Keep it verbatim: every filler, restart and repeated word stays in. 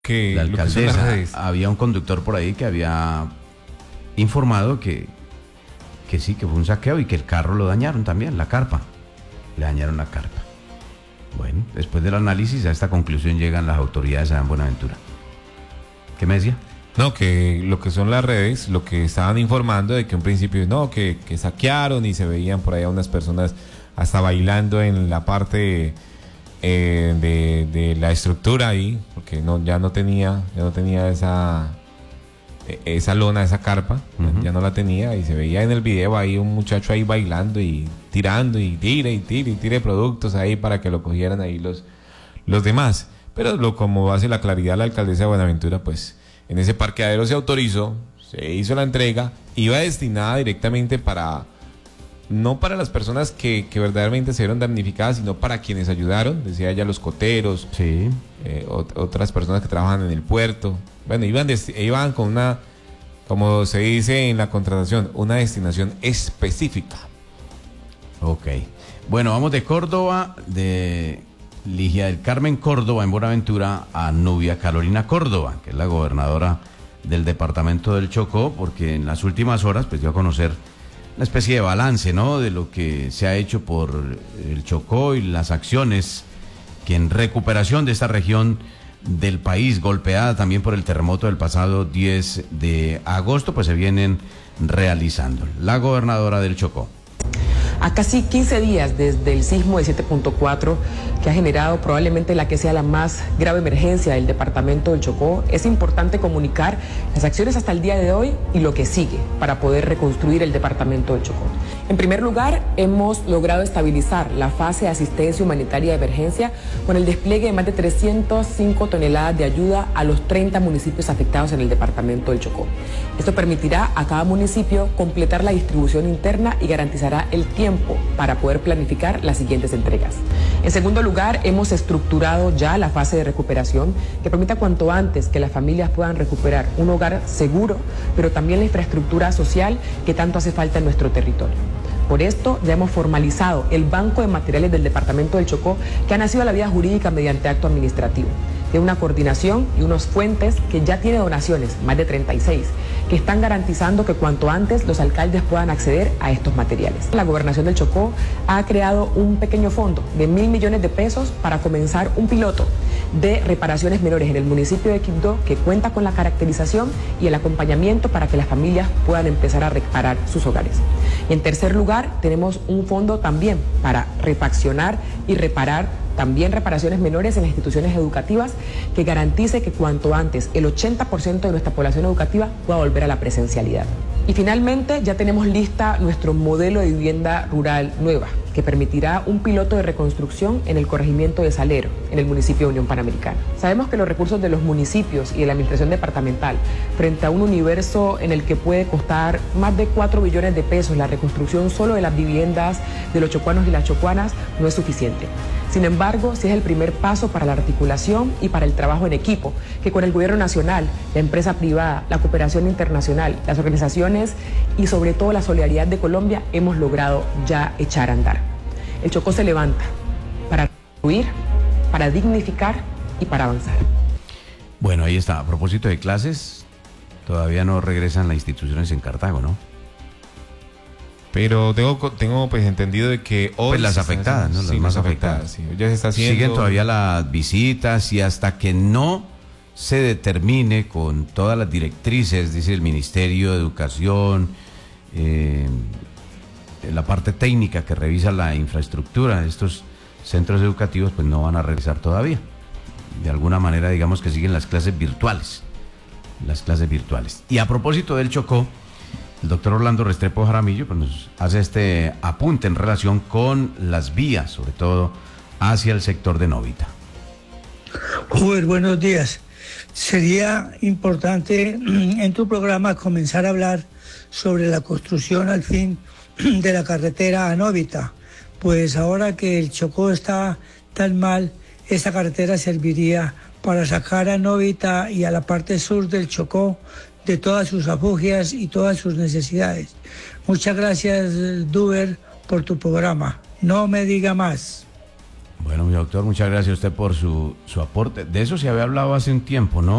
que la lo que son las alcaldesa, redes. había un conductor por ahí que había informado que, que sí, que fue un saqueo y que el carro lo dañaron también, la carpa. Le dañaron la carpa. Bueno, después del análisis a esta conclusión llegan las autoridades de Buenaventura. ¿Qué me decía? No, que lo que son las redes, lo que estaban informando de que un principio, no, que, que saquearon y se veían por allá unas personas hasta bailando en la parte eh, de, de la estructura ahí, porque no, ya no tenía, ya no tenía esa, esa lona, esa carpa, uh-huh. ya no la tenía, y se veía en el video ahí un muchacho ahí bailando y tirando y tire y tire y tire productos ahí para que lo cogieran ahí los, los demás. Pero lo, como hace la claridad la alcaldesa de Buenaventura, pues en ese parqueadero se autorizó, se hizo la entrega, iba destinada directamente para, no para las personas que, que verdaderamente se vieron damnificadas, sino para quienes ayudaron, decía ella, los coteros, sí. eh, ot- otras personas que trabajan en el puerto. Bueno, iban, desti- iban con una, como se dice en la contratación, una destinación específica. Ok. Bueno, vamos de Córdoba, de Ligia del Carmen Córdoba en Buenaventura a Nubia Carolina Córdoba, que es la gobernadora del departamento del Chocó, porque en las últimas horas pues dio a conocer una especie de balance, ¿no?, de lo que se ha hecho por el Chocó y las acciones que en recuperación de esta región del país, golpeada también por el terremoto del pasado diez de agosto, pues se vienen realizando. La gobernadora del Chocó. A casi quince días desde el sismo de siete punto cuatro que ha generado probablemente la que sea la más grave emergencia del departamento del Chocó, es importante comunicar las acciones hasta el día de hoy y lo que sigue para poder reconstruir el departamento del Chocó. En primer lugar, hemos logrado estabilizar la fase de asistencia humanitaria de emergencia con el despliegue de más de trescientas cinco toneladas de ayuda a los treinta municipios afectados en el departamento del Chocó. Esto permitirá a cada municipio completar la distribución interna y garantizará el tiempo para poder planificar las siguientes entregas. En segundo lugar, hemos estructurado ya la fase de recuperación que permita cuanto antes que las familias puedan recuperar un hogar seguro, pero también la infraestructura social que tanto hace falta en nuestro territorio. Por esto ya hemos formalizado el Banco de Materiales del Departamento del Chocó, que ha nacido a la vía jurídica mediante acto administrativo. Tiene una coordinación y unos fuentes que ya tiene donaciones, más de treinta y seis, que están garantizando que cuanto antes los alcaldes puedan acceder a estos materiales. La Gobernación del Chocó ha creado un pequeño fondo de mil millones de pesos para comenzar un piloto de reparaciones menores en el municipio de Quibdó, que cuenta con la caracterización y el acompañamiento para que las familias puedan empezar a reparar sus hogares. Y en tercer lugar, tenemos un fondo también para refaccionar y reparar también reparaciones menores en las instituciones educativas, que garantice que cuanto antes el ochenta por ciento de nuestra población educativa pueda volver a la presencialidad. Y finalmente ya tenemos lista nuestro modelo de vivienda rural nueva, que permitirá un piloto de reconstrucción en el corregimiento de Salero, en el municipio de Unión Panamericana. Sabemos que los recursos de los municipios y de la administración departamental, frente a un universo en el que puede costar más de cuatro billones de pesos la reconstrucción solo de las viviendas de los chocuanos y las chocuanas, no es suficiente. Sin embargo, sí es el primer paso para la articulación y para el trabajo en equipo, que con el gobierno nacional, la empresa privada, la cooperación internacional, las organizaciones y sobre todo la solidaridad de Colombia hemos logrado ya echar a andar. El Chocó se levanta para construir, para dignificar y para avanzar. Bueno, ahí está. A propósito de clases, todavía no regresan las instituciones en Cartago, ¿no? Pero tengo, tengo pues entendido de que hoy... Pues las afectadas, ¿no? Las sí, más más afectadas. afectadas. Sí. Ya se está haciendo... Siguen todavía las visitas y hasta que no se determine con todas las directrices, dice el Ministerio de Educación, eh, la parte técnica que revisa la infraestructura de estos centros educativos, pues no van a regresar todavía. De alguna manera, digamos que siguen las clases virtuales. Las clases virtuales. Y a propósito del Chocó, el doctor Orlando Restrepo Jaramillo pues nos hace este apunte en relación con las vías, sobre todo hacia el sector de Novita. Joder, buenos días. Sería importante en tu programa comenzar a hablar sobre la construcción al fin de la carretera a Novita, pues ahora que el Chocó está tan mal, esta carretera serviría para sacar a Novita y a la parte sur del Chocó de todas sus afugias y todas sus necesidades. Muchas gracias, Duber, por tu programa. No me diga más. Bueno, mi doctor, muchas gracias a usted por su, su aporte. De eso se había hablado hace un tiempo, ¿no?